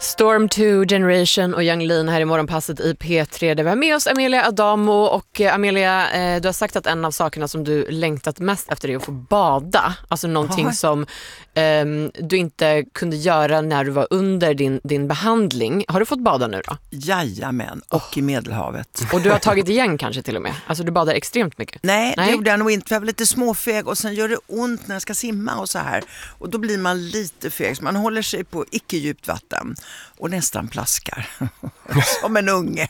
Storm 2 Generation och Yung Lean här i morgonpasset i P3 där vi har med oss Amelia Adamo. Och Amelia, du har sagt att en av sakerna som du längtat mest efter är att få bada. Alltså någonting som du inte kunde göra när du var under din behandling. Har du fått bada nu då? Jajamän, och i Medelhavet. Och du har tagit igen kanske till och med? Alltså du badar extremt mycket? Nej, det gjorde jag nog inte. Jag var lite småfeg och sen gör det ont när jag ska simma och så här. Och då blir man lite feg. Så man håller sig på icke djupt vatten och nästan plaskar. Som en unge.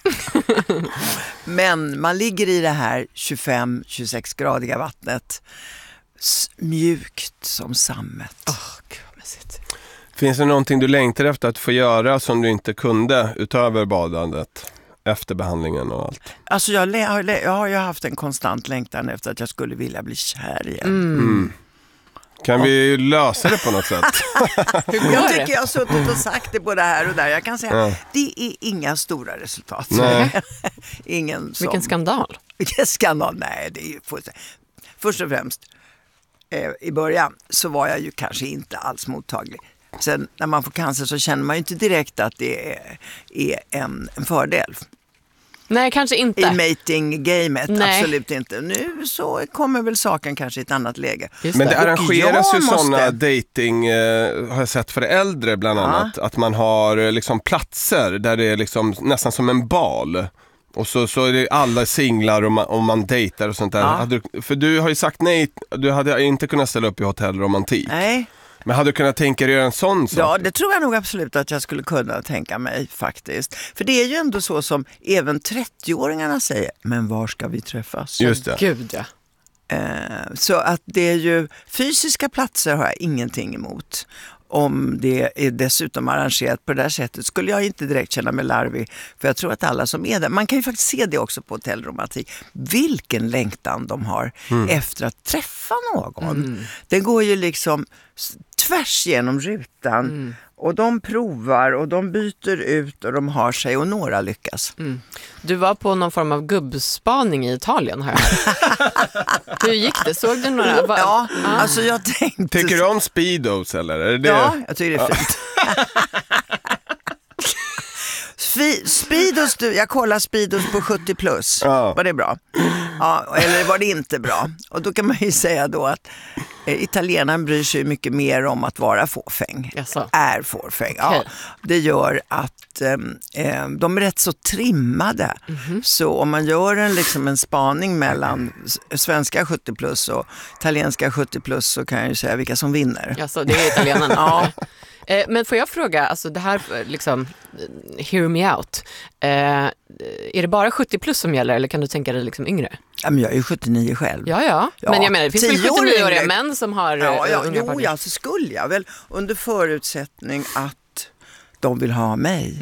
Men man ligger i det här 25-26-gradiga vattnet. Mjukt som sammet. Gud vad mässigt. Finns det någonting du längtar efter att få göra som du inte kunde utöver badandet? Efter behandlingen och allt. Alltså jag har ju haft en konstant längtan efter att jag skulle vilja bli kär igen. Kan vi lösa det på något sätt? Jag tycker jag har suttit och sagt det både här och där. Jag kan säga det är inga stora resultat. Nej. Vilken skandal. Vilken skandal? Nej, det är ju först och främst i början så var jag ju kanske inte alls mottaglig. Sen när man får cancer så känner man ju inte direkt att det är en fördel. Nej, kanske inte. I mating-gamet, absolut inte. Nu så kommer väl saken kanske i ett annat läge. Men det arrangeras ju sådana dating, har jag sett för äldre bland annat. Att man har liksom platser där det är liksom nästan som en bal. Och så är det alla singlar och man dejtar och sånt där. För du har ju sagt nej, du hade inte kunnat ställa upp i hotellromantik. Nej. Men hade du kunnat tänka dig en sån sak? Ja, det tror jag nog absolut att jag skulle kunna tänka mig faktiskt. För det är ju ändå så som även 30-åringarna säger, men var ska vi träffas? Just det. Gud, ja. Så att det är ju fysiska platser har jag ingenting emot. Om det är dessutom arrangerat på det här sättet skulle jag inte direkt känna mig larvig. För jag tror att alla som är där, man kan ju faktiskt se det också på hotellromantik. Vilken längtan de har efter att träffa någon. Det går ju liksom tvärs genom rutan. Och de provar och de byter ut och de har sig och några lyckas. Du var på någon form av gubbspaning i Italien här. Hur gick det? Såg du några? Alltså jag tänkte... Tycker du om speedos eller? Är det Ja, jag tycker det är fint. Speedos, jag kollar speedos på 70 plus. Var det bra? Ja, eller var det inte bra? Och då kan man ju säga då att italienaren bryr sig mycket mer om att vara fåfäng. Är fåfäng. Okay. Ja, det gör att de är rätt så trimmade. Så om man gör en spaning mellan svenska 70 plus och italienska 70 plus så kan jag ju säga vilka som vinner. Alltså, det är italienarna. Ja. Men får jag fråga, alltså det här liksom, hear me out. Är det bara 70 plus som gäller eller kan du tänka dig liksom yngre? Ja, men jag är ju 79 själv. Ja. Men jag menar, det finns väl 79-åriga män som har unga partner? Så skulle jag väl under förutsättning att de vill ha mig.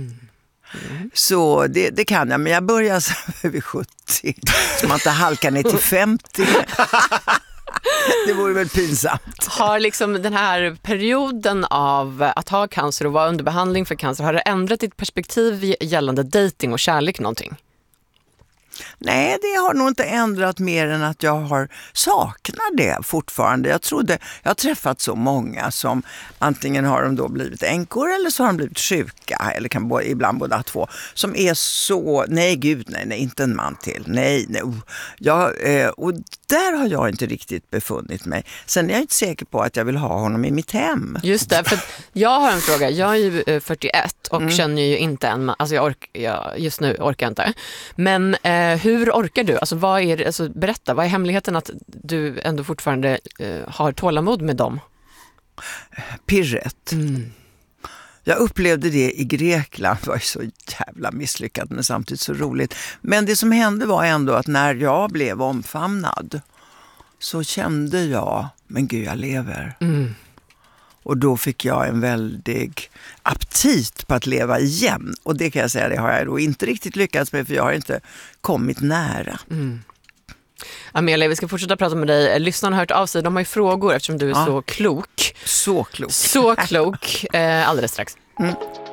Så det kan jag, men jag börjar så vid 70 så man inte halkar ner till 50. Det vore väl pinsamt. Har liksom den här perioden av att ha cancer och vara under behandling för cancer, har det ändrat ditt perspektiv gällande dating och kärlek någonting? Nej, det har nog inte ändrat mer än att jag har saknat det fortfarande. Jag har träffat så många som antingen har de då blivit änkor eller så har de blivit sjuka eller kan ibland båda två som är så, nej, inte en man till. Nej. Och där har jag inte riktigt befunnit mig. Sen är jag inte säker på att jag vill ha honom i mitt hem. Just det, för jag har en fråga. Jag är ju 41 och känner ju inte en man. Alltså just nu orkar jag inte. Men hur orkar du? Alltså vad är det, alltså berätta, vad är hemligheten att du ändå fortfarande har tålamod med dem? Pirret. Jag upplevde det i Grekland, det var ju så jävla misslyckat men samtidigt så roligt. Men det som hände var ändå att när jag blev omfamnad så kände jag, men gud jag lever. Och då fick jag en väldig aptit på att leva igen. Och det kan jag säga, det har jag då inte riktigt lyckats med för jag har inte kommit nära. Amelia, vi ska fortsätta prata med dig. Lyssnarna har hört av sig, de har ju frågor eftersom du är så klok. Så klok. Så klok. Alldeles strax.